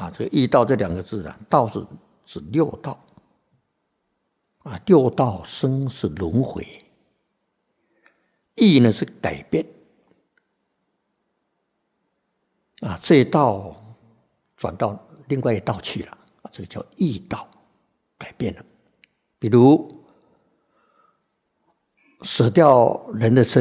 这个易道这两个字啊，道是指六道啊，六道生是轮回，易呢是改变啊，这一道转到另外一道去了啊，这个叫易道，改变了。比如舍掉人的身